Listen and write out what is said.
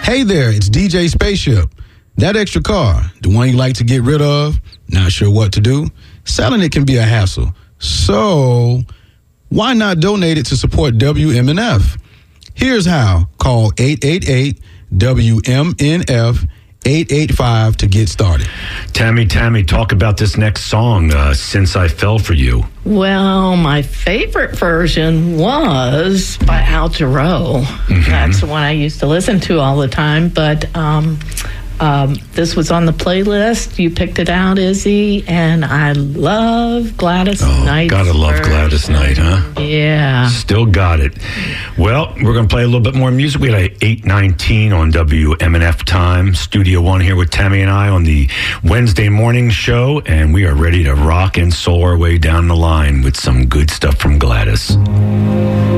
Hey there, it's DJ Spaceship. That extra car, the one you like to get rid of, not sure what to do, selling it can be a hassle. So, why not donate it to support WMNF? Here's how. Call 888-WMNF 885 to get started. Tammy, talk about this next song, Since I Fell For You. Well, my favorite version was by Al Jarreau. Mm-hmm. That's the one I used to listen to all the time, but this was on the playlist. You picked it out, Izzy, and I love Gladys Knight's Gotta love version. Gladys Knight, huh? Yeah. Still got it. Well, we're going to play a little bit more music. We had 8:19 on WMNF time. Studio One here with Tammy and I on the Wednesday morning show, and we are ready to rock and soul our way down the line with some good stuff from Gladys.